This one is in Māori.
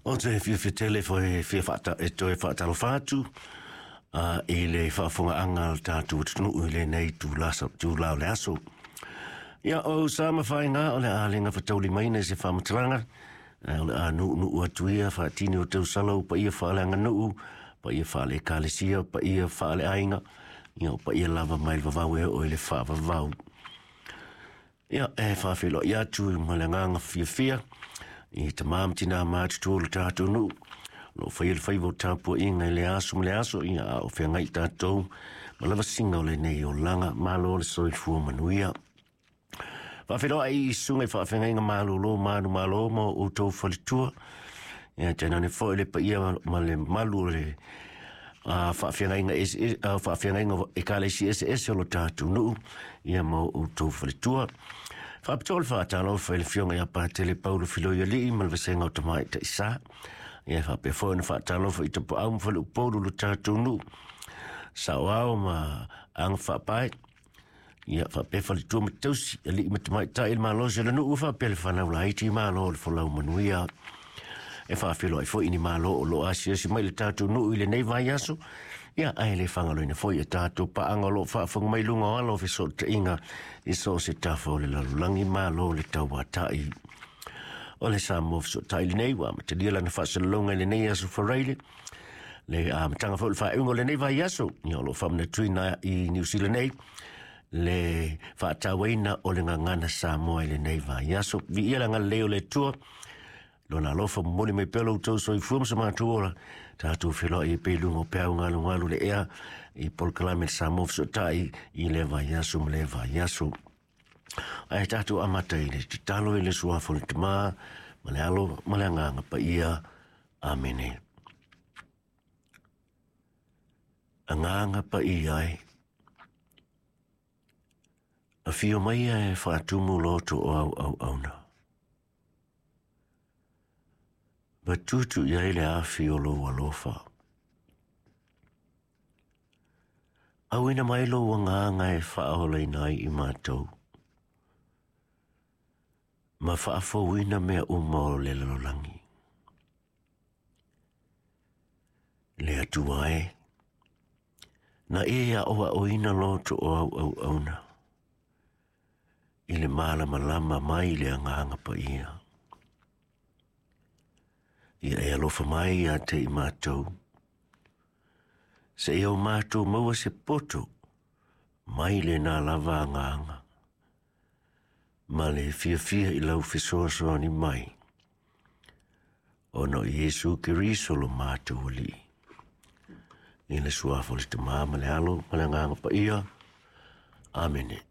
O te tele fia whata e toi whatalo whātu, e le whaafunga anga tātu tunu le nei tū lau le aso. Ia o sama whainga o le alenga whatauli maina se whamataranga, o le a nu ua tuia whaatini o tau salau pa ia whaalanga nuu, pa ia whaale kālesia, pa ia whaale ainga, ia pa ia lava mai vavau e o le whaavavau. Ia e whaafelo ia tu ma le nganga fia, i te māmtina mātu tōlu tātou nu. Lo whaia le whaivo tāpua inga i le aso, ia o whenga i tātou, ma lava singa o le nei o langa, mālo le soi fua manuia. Whawhiroa i sunga i whawhenga inga mālo lo, mālo mo o tau whalitua. Ia tēnā ne whoi le pa ia ma le malu le whawhenga inga e kāleisi ese o lo tātou nu, ia mo o tau whalitua. Whapitol whaatalo whaile fionga ia pātele Paulo Filoia Lii malvasenga o tamai ta isa. Ia whape whaina whaatalo wha i tapu au mwhale uporu lo tātou nu. Sao au ma anga whapai. Ia whape whale tua matausi a Lii matamai ta il malo se lanu ua whape le whanau la iti malo le whalau manuia. E whaafelo ai fwoi ni malo o lo asia si mai le tātou nu i le nei vai aso. Ia ai le whangalo ina fwoi e tātou pa anga lo whaafang mai lunga alo fi so te inga i so se tafo le lalulangi malo le tau watai. O le sa mof so tai le nei wa ma te lila na whaasalonga le nei aso whareile. Le matanga fwoi le whaeungo le nei vai aso. Ia lo whamna tuina i New Zealand nei. Le whaatawaina o le ngangana sa moa le nei vai aso. Vi ia langa leo le tua. Lona lofa moli me pelo tau so i fuam sa mātua tātou whilo i pelungo peau ngalu le ea i polkalame samof so tai i le vai aso ma le vai aso. Ai tātou amata i le titalo i le suafo le tima ma le alo ma le anganga pa ia. Amene. Anganga pa ia ai. A fio mai e whaatumu loto o au na. Batutu iai le afi o lo alofa. Awina mai lo wanganga e whaahole nai i mātou. Ma whaafo wina mea umao le lalolangi. Le atuae. Na ea oa oina loto o au na. I le malama mai le anganga pa ia. Ia e alofa mai a te i mātou. Se eo mātou maua se poto, mai le nā lava anganga. Ma le fia i lau fisoasoa ni mai. Ono Iesu Kiriso lo mātou li. I le suafo le te māma le alo, ma le anganga pa ia. Amene.